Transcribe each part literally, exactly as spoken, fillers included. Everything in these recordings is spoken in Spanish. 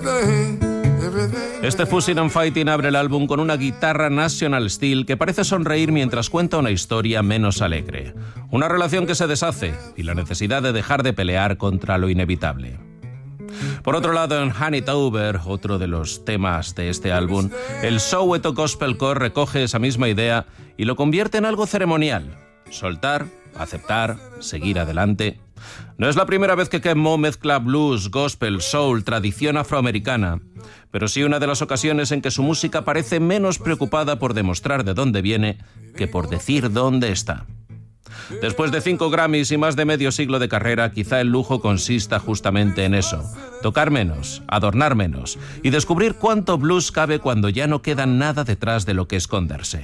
Este Fussing and Fighting abre el álbum con una guitarra National Steel que parece sonreír mientras cuenta una historia menos alegre. Una relación que se deshace y la necesidad de dejar de pelear contra lo inevitable. Por otro lado, en Hand It Over, otro de los temas de este álbum, el Soweto Gospel Core recoge esa misma idea y lo convierte en algo ceremonial. Soltar, aceptar, seguir adelante. No es la primera vez que Ken Mo mezcla blues, gospel, soul, tradición afroamericana, pero sí una de las ocasiones en que su música parece menos preocupada por demostrar de dónde viene que por decir dónde está. Después de cinco Grammys y más de medio siglo de carrera, quizá el lujo consista justamente en eso: tocar menos, adornar menos y descubrir cuánto blues cabe cuando ya no queda nada detrás de lo que esconderse.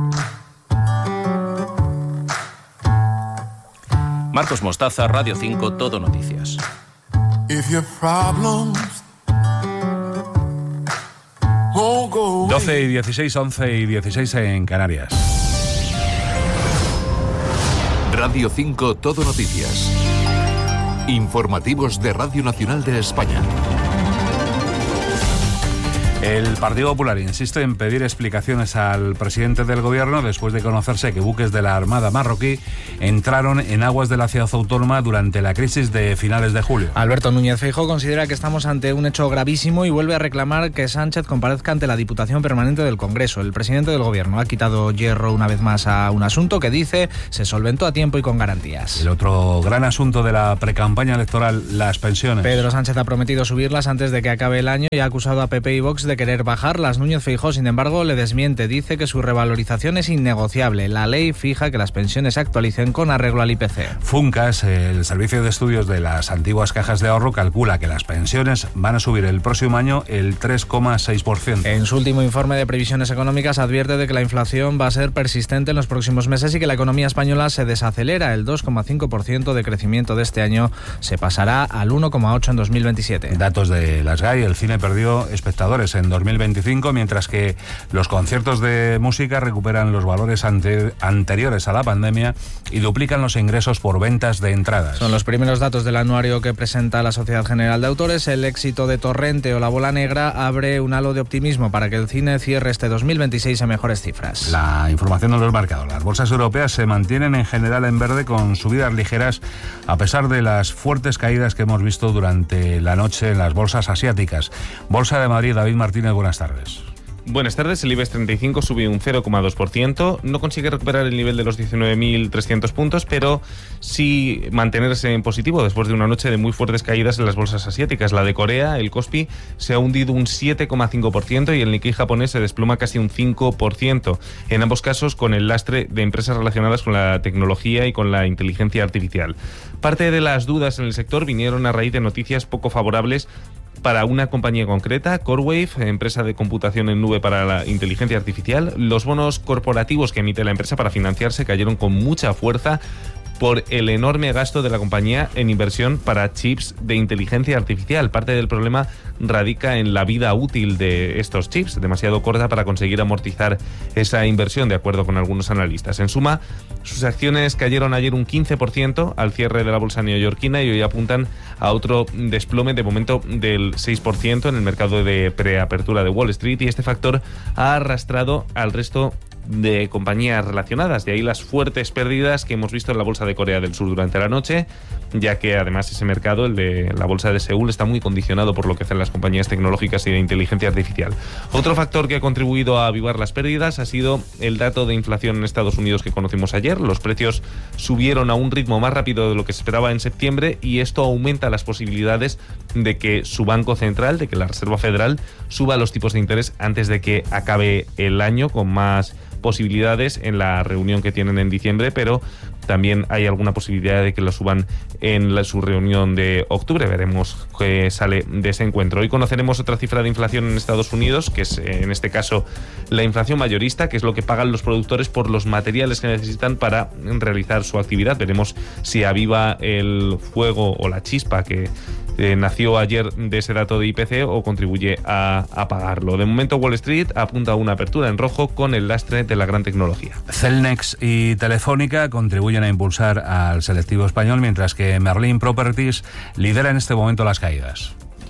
Marcos Mostaza, Radio cinco, Todo Noticias. doce y dieciséis, once y dieciséis en Canarias. Radio cinco, Todo Noticias. Informativos de Radio Nacional de España. El Partido Popular insiste en pedir explicaciones al presidente del Gobierno después de conocerse que buques de la Armada marroquí entraron en aguas de la ciudad autónoma durante la crisis de finales de julio. Alberto Núñez Feijóo considera que estamos ante un hecho gravísimo y vuelve a reclamar que Sánchez comparezca ante la Diputación Permanente del Congreso. El presidente del Gobierno ha quitado hierro una vez más a un asunto que, dice, se solventó a tiempo y con garantías. El otro gran asunto de la precampaña electoral, las pensiones. Pedro Sánchez ha prometido subirlas antes de que acabe el año y ha acusado a P P y Vox de querer bajarlas. Núñez Feijóo, sin embargo, le desmiente. Dice que su revalorización es innegociable. La ley fija que las pensiones se actualicen con arreglo al I P C. Funcas, el servicio de estudios de las antiguas cajas de ahorro, calcula que las pensiones van a subir el próximo año el tres coma seis por ciento. En su último informe de previsiones económicas advierte de que la inflación va a ser persistente en los próximos meses y que la economía española se desacelera. El dos coma cinco por ciento de crecimiento de este año se pasará al uno coma ocho por ciento en dos mil veintisiete. Datos de las G A I, el cine perdió espectadores en dos mil veinticinco, mientras que los conciertos de música recuperan los valores ante, anteriores a la pandemia y duplican los ingresos por ventas de entradas. Son los primeros datos del anuario que presenta la Sociedad General de Autores. El éxito de Torrente o La Bola Negra abre un halo de optimismo para que el cine cierre este dos mil veintiséis en mejores cifras. La información de los mercados. Las bolsas europeas se mantienen en general en verde con subidas ligeras a pesar de las fuertes caídas que hemos visto durante la noche en las bolsas asiáticas. Bolsa de Madrid, David Martínez, buenas tardes. Buenas tardes, el IBEX treinta y cinco sube un cero coma dos por ciento, no consigue recuperar el nivel de los diecinueve mil trescientos puntos, pero sí mantenerse en positivo después de una noche de muy fuertes caídas en las bolsas asiáticas. La de Corea, el Kospi, se ha hundido un siete coma cinco por ciento y el Nikkei japonés se desploma casi un cinco por ciento, en ambos casos con el lastre de empresas relacionadas con la tecnología y con la inteligencia artificial. Parte de las dudas en el sector vinieron a raíz de noticias poco favorables para una compañía concreta, CoreWave, empresa de computación en nube para la inteligencia artificial. Los bonos corporativos que emite la empresa para financiarse cayeron con mucha fuerza por el enorme gasto de la compañía en inversión para chips de inteligencia artificial. Parte del problema radica en la vida útil de estos chips, demasiado corta para conseguir amortizar esa inversión, de acuerdo con algunos analistas. En suma, sus acciones cayeron ayer un quince por ciento al cierre de la bolsa neoyorquina y hoy apuntan a otro desplome, de momento del seis por ciento en el mercado de preapertura de Wall Street, y este factor ha arrastrado al resto de compañías relacionadas. De ahí las fuertes pérdidas que hemos visto en la bolsa de Corea del Sur durante la noche, ya que además ese mercado, el de la bolsa de Seúl, está muy condicionado por lo que hacen las compañías tecnológicas y de inteligencia artificial. Otro factor que ha contribuido a avivar las pérdidas ha sido el dato de inflación en Estados Unidos que conocimos ayer. Los precios subieron a un ritmo más rápido de lo que se esperaba en septiembre y esto aumenta las posibilidades de que su Banco Central, de que la Reserva Federal, suba los tipos de interés antes de que acabe el año, con más posibilidades en la reunión que tienen en diciembre, pero también hay alguna posibilidad de que lo suban en la, su reunión de octubre. Veremos qué sale de ese encuentro. Hoy conoceremos otra cifra de inflación en Estados Unidos, que es en este caso la inflación mayorista, que es lo que pagan los productores por los materiales que necesitan para realizar su actividad. Veremos si aviva el fuego o la chispa que Eh, nació ayer de ese dato de I P C o contribuye a apagarlo. De momento Wall Street apunta a una apertura en rojo con el lastre de la gran tecnología. Cellnex y Telefónica contribuyen a impulsar al selectivo español, mientras que Merlin Properties lidera en este momento las caídas.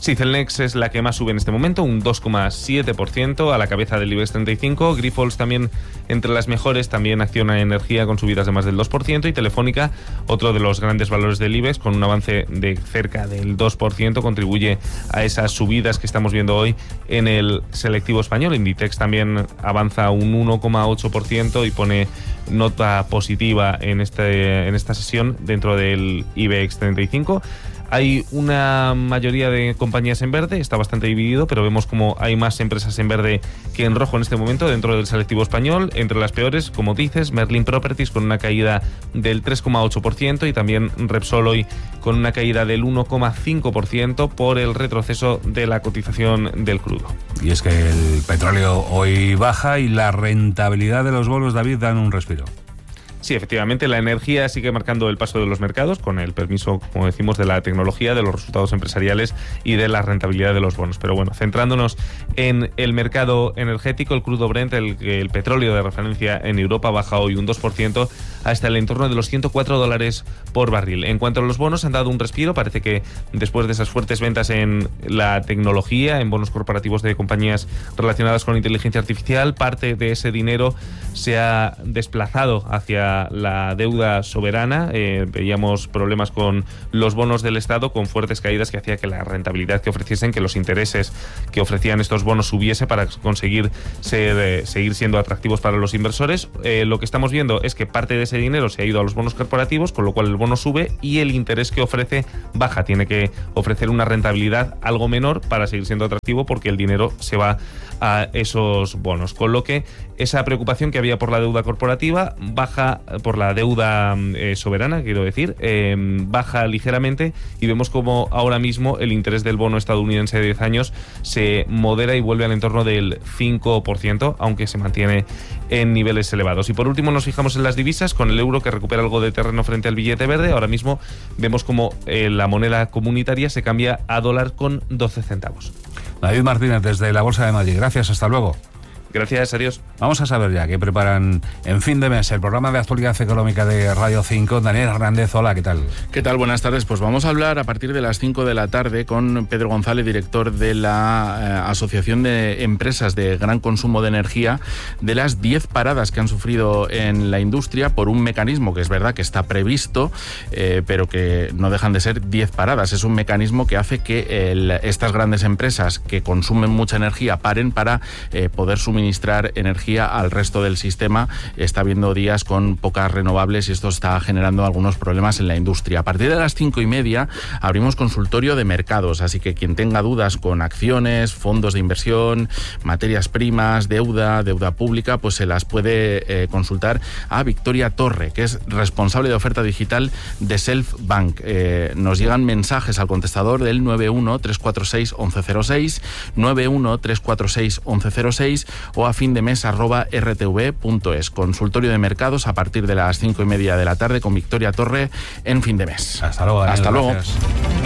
Sí, Celnex es la que más sube en este momento, un dos coma siete por ciento a la cabeza del IBEX treinta y cinco. Grifols también entre las mejores, también Acciona Energía con subidas de más del dos por ciento y Telefónica, otro de los grandes valores del IBEX, con un avance de cerca del dos por ciento, contribuye a esas subidas que estamos viendo hoy en el selectivo español. Inditex también avanza un uno coma ocho por ciento y pone nota positiva en, este, en esta sesión dentro del IBEX treinta y cinco. Hay una mayoría de compañías en verde, está bastante dividido, pero vemos como hay más empresas en verde que en rojo en este momento dentro del selectivo español. Entre las peores, como dices, Merlin Properties con una caída del tres coma ocho por ciento y también Repsol hoy con una caída del uno coma cinco por ciento por el retroceso de la cotización del crudo. Y es que el petróleo hoy baja y la rentabilidad de los bonos, David, dan un respiro. Sí, efectivamente, la energía sigue marcando el paso de los mercados con el permiso, como decimos, de la tecnología, de los resultados empresariales y de la rentabilidad de los bonos. Pero bueno, centrándonos en el mercado energético, el crudo Brent, el, el petróleo de referencia en Europa, baja hoy un dos por ciento hasta el entorno de los ciento cuatro dólares por barril. En cuanto a los bonos, han dado un respiro. Parece que después de esas fuertes ventas en la tecnología, en bonos corporativos de compañías relacionadas con inteligencia artificial, parte de ese dinero se ha desplazado hacia la deuda soberana. Eh, veíamos problemas con los bonos del Estado, con fuertes caídas que hacía que la rentabilidad que ofreciesen, que los intereses que ofrecían estos bonos subiese para conseguir ser, eh, seguir siendo atractivos para los inversores. Eh, lo que estamos viendo es que parte de ese dinero se ha ido a los bonos corporativos, con lo cual el bono sube y el interés que ofrece baja. Tiene que ofrecer una rentabilidad algo menor para seguir siendo atractivo, porque el dinero se va a esos bonos, con lo que esa preocupación que había por la deuda corporativa baja, por la deuda eh, soberana, quiero decir, eh, baja ligeramente, y vemos como ahora mismo el interés del bono estadounidense de diez años se modera y vuelve al entorno del cinco por ciento, aunque se mantiene en niveles elevados. Y por último nos fijamos en las divisas, con el euro que recupera algo de terreno frente al billete verde. Ahora mismo vemos como eh, la moneda comunitaria se cambia a dólar con doce centavos. David Martínez, desde la Bolsa de Madrid. Gracias, hasta luego. Gracias, adiós. Vamos a saber ya qué preparan en fin de mes el programa de actualidad económica de Radio cinco. Daniel Hernández, hola, ¿qué tal? ¿Qué tal? Buenas tardes. Pues vamos a hablar a partir de las cinco de la tarde con Pedro González, director de la eh, Asociación de Empresas de Gran Consumo de Energía, de las diez paradas que han sufrido en la industria por un mecanismo que es verdad que está previsto, eh, pero que no dejan de ser diez paradas. Es un mecanismo que hace que el, estas grandes empresas que consumen mucha energía paren para eh, poder suministrar energía al resto del sistema. Está habiendo días con pocas renovables y esto está generando algunos problemas en la industria. A partir de las cinco y media abrimos consultorio de mercados, así que quien tenga dudas con acciones, fondos de inversión, materias primas, deuda, deuda pública, pues se las puede eh, consultar a Victoria Torre, que es responsable de oferta digital de Self Bank. Eh, nos llegan mensajes al contestador del nueve uno tres cuatro seis once cero seis, nueve uno tres cuatro seis once cero seis o a findemes arroba r t v punto es. Consultorio de mercados a partir de las cinco y media de la tarde con Victoria Torre en Findemes. Hasta luego, Daniel. Hasta luego. Gracias.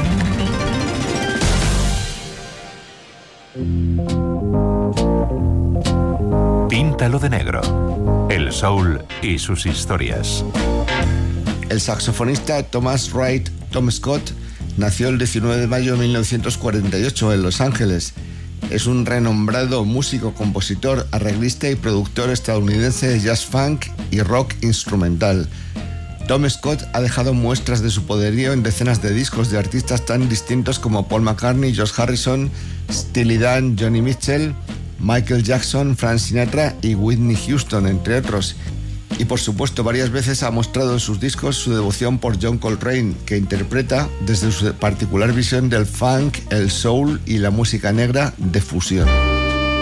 Píntalo de negro. El soul y sus historias. El saxofonista Thomas Wright Tom Scott nació el diecinueve de mayo de mil novecientos cuarenta y ocho en Los Ángeles. Es un renombrado músico, compositor, arreglista y productor estadounidense de jazz funk y rock instrumental. Tom Scott ha dejado muestras de su poderío en decenas de discos de artistas tan distintos como Paul McCartney, George Harrison, Steely Dan, Johnny Mitchell, Michael Jackson, Frank Sinatra y Whitney Houston, entre otros. Y por supuesto varias veces ha mostrado en sus discos su devoción por John Coltrane, que interpreta desde su particular visión del funk, el soul y la música negra de fusión.